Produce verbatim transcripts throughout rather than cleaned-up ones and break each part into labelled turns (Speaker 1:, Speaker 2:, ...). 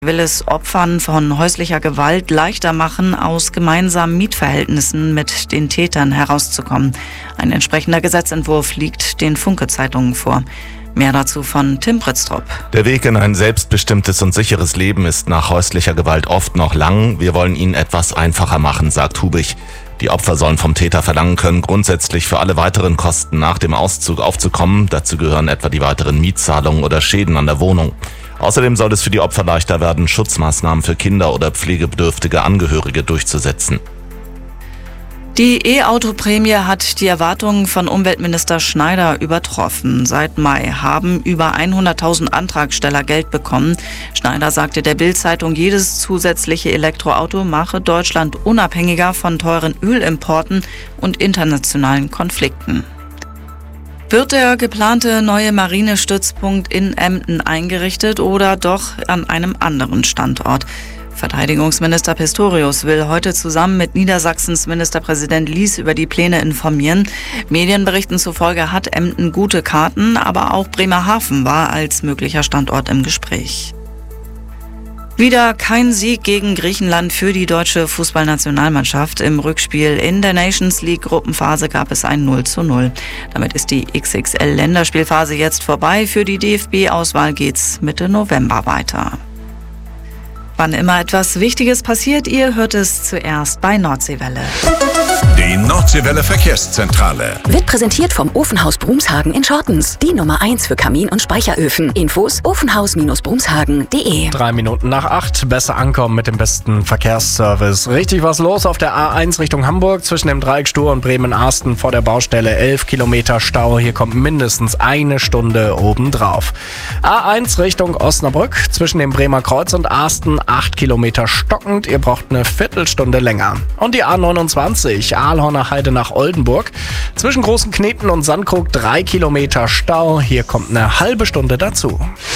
Speaker 1: Will es Opfern von häuslicher Gewalt leichter machen, aus gemeinsamen Mietverhältnissen mit den Tätern herauszukommen. Ein entsprechender Gesetzentwurf liegt den Funke-Zeitungen vor. Mehr dazu von Tim Pritztrup.
Speaker 2: Der Weg in ein selbstbestimmtes und sicheres Leben ist nach häuslicher Gewalt oft noch lang. Wir wollen ihn etwas einfacher machen, sagt Hubig. Die Opfer sollen vom Täter verlangen können, grundsätzlich für alle weiteren Kosten nach dem Auszug aufzukommen. Dazu gehören etwa die weiteren Mietzahlungen oder Schäden an der Wohnung. Außerdem soll es für die Opfer leichter werden, Schutzmaßnahmen für Kinder oder pflegebedürftige Angehörige durchzusetzen.
Speaker 1: Die E-Auto-Prämie hat die Erwartungen von Umweltminister Schneider übertroffen. Seit Mai haben über hunderttausend Antragsteller Geld bekommen. Schneider sagte der Bild-Zeitung, jedes zusätzliche Elektroauto mache Deutschland unabhängiger von teuren Ölimporten und internationalen Konflikten. Wird der geplante neue Marinestützpunkt in Emden eingerichtet oder doch an einem anderen Standort? Verteidigungsminister Pistorius will heute zusammen mit Niedersachsens Ministerpräsident Lies über die Pläne informieren. Medienberichten zufolge hat Emden gute Karten, aber auch Bremerhaven war als möglicher Standort im Gespräch. Wieder kein Sieg gegen Griechenland für die deutsche Fußballnationalmannschaft. Im Rückspiel in der Nations League Gruppenphase gab es ein null zu null. Damit ist die X X L-Länderspielphase jetzt vorbei. Für die D F B-Auswahl geht's Mitte November weiter. Wann immer etwas Wichtiges passiert, ihr hört es zuerst bei Nordseewelle.
Speaker 3: Die Nordseewelle Verkehrszentrale
Speaker 4: wird präsentiert vom Ofenhaus Brumshagen in Schortens. Die Nummer eins für Kamin- und Speicheröfen. Infos ofenhaus Brumshagen punkt de.
Speaker 5: Drei Minuten nach acht. Besser ankommen mit dem besten Verkehrsservice. Richtig was los auf der A eins Richtung Hamburg zwischen dem Dreieck Stur und Bremen-Arsten vor der Baustelle. Elf Kilometer Stau. Hier kommt mindestens eine Stunde obendrauf. A eins Richtung Osnabrück zwischen dem Bremer Kreuz und Arsten. Acht Kilometer stockend. Ihr braucht eine Viertelstunde länger. Und die A neunundzwanzig. Aalhorner Heide nach Oldenburg. Zwischen Großen Kneten und Sandkrug drei Kilometer Stau. Hier kommt eine halbe Stunde dazu.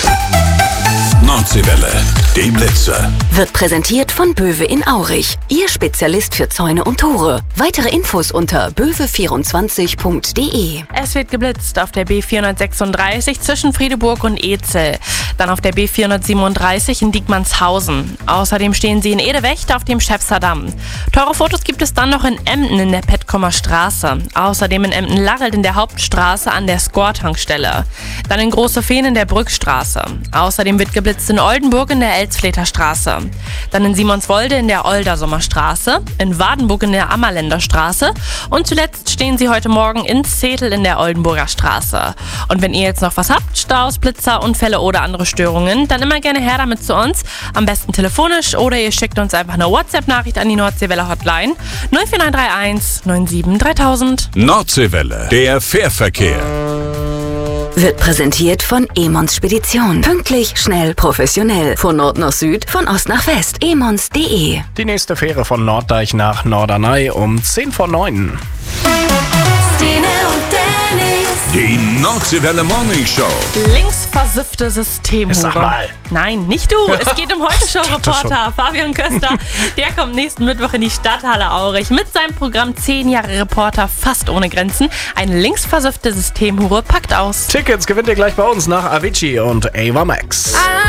Speaker 3: Nordseewelle, die Blitze.
Speaker 4: Wird präsentiert von Böwe in Aurich. Ihr Spezialist für Zäune und Tore. Weitere Infos unter böwe vierundzwanzig punkt de.
Speaker 6: Es wird geblitzt auf der B vierhundertsechsunddreißig zwischen Friedeburg und Ezel. Dann auf der B vierhundertsiebenunddreißig in Diekmannshausen. Außerdem stehen sie in Edewecht auf dem Schäfzer Damm. Teure Fotos gibt es dann noch in Emden in der Petkomer Straße. Außerdem in Emden-Larrelt in der Hauptstraße an der Skor-Tankstelle. Dann in Große Fehn in der Brückstraße. Außerdem wird geblitzt in Oldenburg in der Elsfleter Straße. Dann in Simonswolde in der Oldersommer-Straße. In Wadenburg in der Ammerländer Straße. Und zuletzt stehen sie heute Morgen in Zetel in der Oldenburger Straße. Und wenn ihr jetzt noch was habt, Staus, Blitzer, Unfälle oder andere Störungen, dann immer gerne her damit zu uns. Am besten telefonisch oder ihr schickt uns einfach eine WhatsApp-Nachricht an die Nordseewelle Hotline null vier neun drei eins neun sieben dreitausend.
Speaker 3: Nordseewelle, der Fährverkehr.
Speaker 4: Wird präsentiert von Emons Spedition. Pünktlich, schnell, professionell. Von Nord nach Süd, von Ost nach West. emons punkt de.
Speaker 5: Die nächste Fähre von Norddeich nach Norderney um zehn vor neun.
Speaker 3: Die Nordseewelle Morning Show.
Speaker 6: Linksversiffte Systemhure.
Speaker 5: Sag mal.
Speaker 6: Nein, nicht du. Es geht um Heute-Show-Reporter Fabian Köster. Der kommt nächsten Mittwoch in die Stadthalle Aurich mit seinem Programm zehn Jahre Reporter fast ohne Grenzen. Eine linksversiffte Systemhure packt aus.
Speaker 5: Tickets gewinnt ihr gleich bei uns nach Avicii und Ava Max.